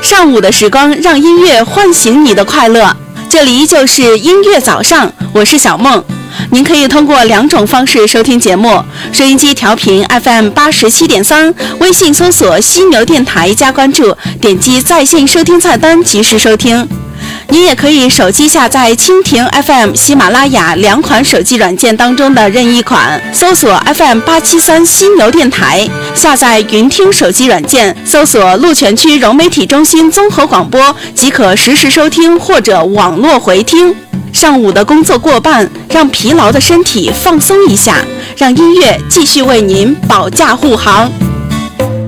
上午的时光，让音乐唤醒你的快乐。这里依旧是音乐早上，我是小梦。您可以通过2种方式收听节目：收音机调频 FM87.3，微信搜索犀牛电台加关注，点击在线收听菜单及时收听。您也可以手机下载蜻蜓 FM、喜马拉雅2款手机软件当中的任意款，搜索 FM873犀牛电台，下载云听手机软件，搜索鹿泉区融媒体中心综合广播，即可实时收听或者网络回听。上午的工作过半，让疲劳的身体放松一下，让音乐继续为您保驾护航。